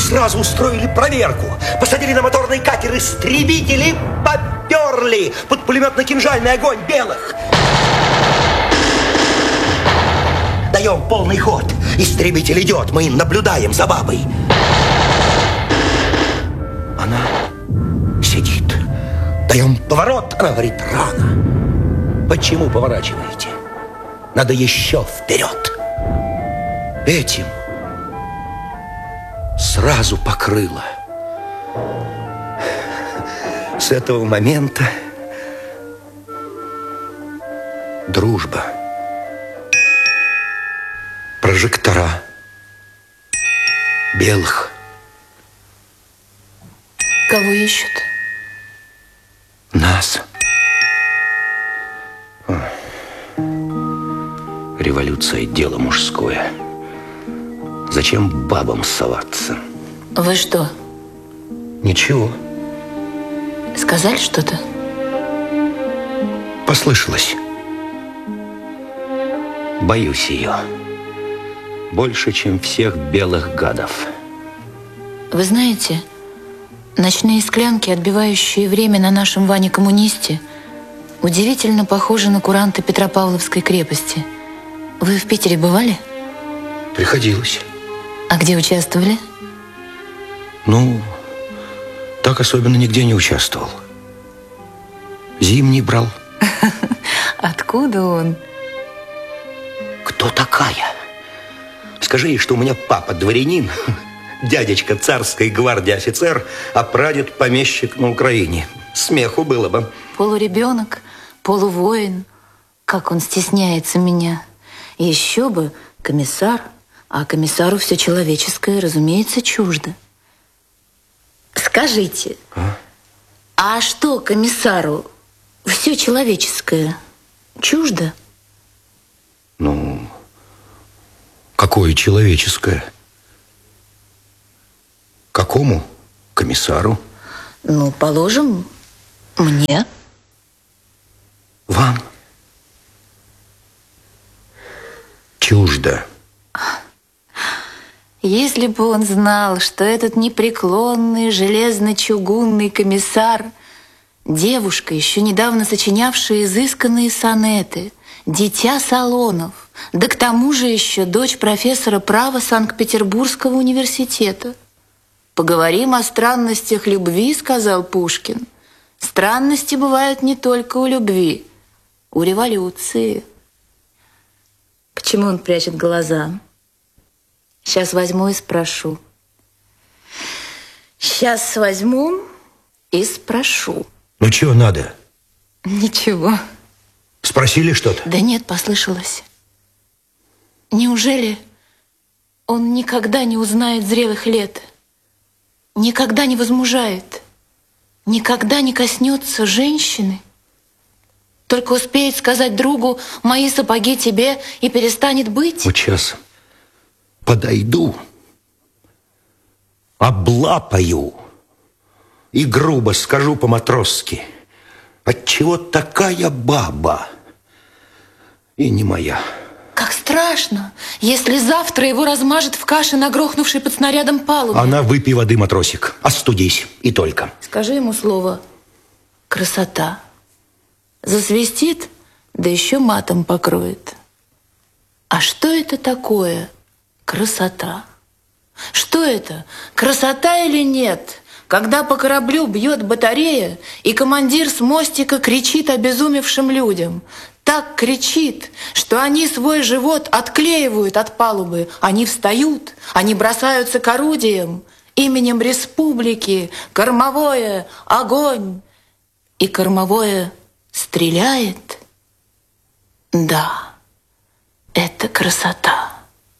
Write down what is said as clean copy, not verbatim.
сразу устроили проверку. Посадили на моторный катер истребители, поперли под пулеметно-кинжальный огонь белых. Даем полный ход. Истребитель идет, мы наблюдаем за бабой. Она сидит. Даем поворот, она говорит, рано. Почему поворачиваете? Надо еще вперед. Этим сразу покрыло. С этого момента дружба. Прожектора белых. Кого ищут? Нас. Революция – дело мужское. Зачем бабам соваться? Вы что? Ничего. Сказали что-то? Послышалось. Боюсь ее. Больше, чем всех белых гадов. Вы знаете, ночные склянки, отбивающие время на нашем Ване-коммунисте, удивительно похожи на куранты Петропавловской крепости. Вы в Питере бывали? Приходилось. А где участвовали? Ну, так особенно нигде не участвовал. Зимний брал. Откуда он? Кто такая? Скажи ей, что у меня папа дворянин, дядечка царской гвардии офицер, а прадед помещик на Украине. Смеху было бы. Полуребенок, полувоин. Как он стесняется меня. Еще бы комиссар, а комиссару все человеческое, разумеется, чуждо. Скажите, а что комиссару все человеческое чуждо? Ну, какое человеческое? Какому комиссару? Ну, положим, мне. Вам? Чуждо. Если бы он знал, что этот непреклонный железно-чугунный комиссар, девушка, еще недавно сочинявшая изысканные сонеты, дитя салонов, да к тому же еще дочь профессора права Санкт-Петербургского университета. «Поговорим о странностях любви», — сказал Пушкин. «Странности бывают не только у любви, у революции». Почему он прячет глаза? Сейчас возьму и спрошу. Сейчас возьму и спрошу. Ну, чего надо? Ничего. Спросили что-то? Да нет, послышалось. Неужели он никогда не узнает зрелых лет? Никогда не возмужает? Никогда не коснется женщины? Только успеет сказать другу «мои сапоги тебе» и перестанет быть? Вот сейчас подойду, облапаю и грубо скажу по-матросски: отчего такая баба и не моя? Как страшно, если завтра его размажет в каше на грохнувшей под снарядом палубе. Она, выпей воды, матросик, остудись, и только. Скажи ему слово «красота». Засвистит, да еще матом покроет. А что это такое красота? Что это, красота или нет, когда по кораблю бьет батарея, и командир с мостика кричит обезумевшим людям? Так кричит, что они свой живот отклеивают от палубы. Они встают, они бросаются к орудиям. Именем республики кормовое огонь. И кормовое стреляет. Да, это красота.